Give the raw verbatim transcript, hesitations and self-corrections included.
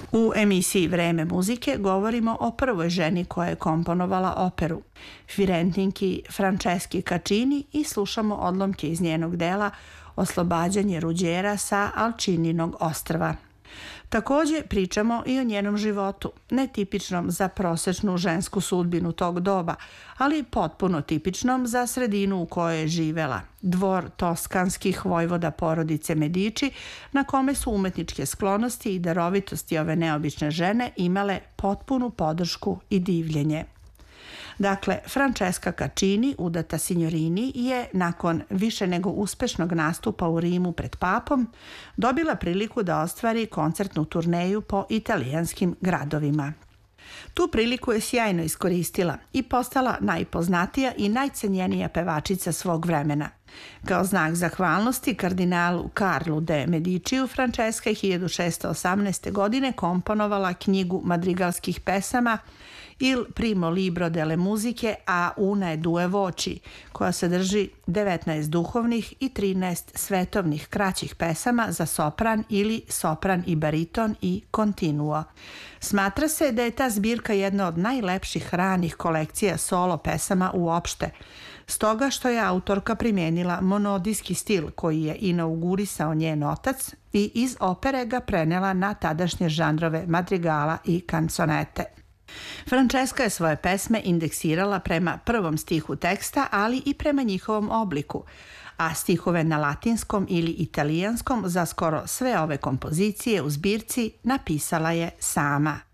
U emisiji Vreme muzike govorimo o prvoj ženi koja je komponovala operu, Firentinki Franceski Caccini, i slušamo odlomke iz njenog dela Oslobađanje Ruđera sa Alčininog ostrva. Takođe pričamo i o njenom životu, netipičnom za prosečnu žensku sudbinu tog doba, ali potpuno tipičnom za sredinu u kojoj je živela, dvor toskanskih vojvoda porodice Medici, na kome su umetničke sklonosti i darovitosti ove neobične žene imale potpunu podršku i divljenje. Dakle, Francesca Caccini, udata Signorini, je nakon više nego uspešnog nastupa u Rimu pred papom dobila priliku da ostvari koncertnu turneju po italijanskim gradovima. Tu priliku je sjajno iskoristila i postala najpoznatija i najcenjenija pevačica svog vremena. Kao znak zahvalnosti kardinalu Karlu de Mediciju, Francesca je hiljadu šessto osamnaeste. godine komponovala knjigu madrigalskih pesama Il primo libro delle musiche a una e due voci, koja sadrži devetnaest duhovnih i trinaest svetovnih kraćih pesama za sopran ili sopran i bariton i continuo. Smatra se da je ta zbirka jedna od najlepših ranih kolekcija solo pesama uopšte, stoga što je autorka primijenila monodijski stil koji je inaugurisao njen otac i iz opere ga prenela na tadašnje žanrove madrigala i kanconete. Francesca je svoje pesme indeksirala prema prvom stihu teksta, ali i prema njihovom obliku, a stihove na latinskom ili italijanskom za skoro sve ove kompozicije u zbirci napisala je sama.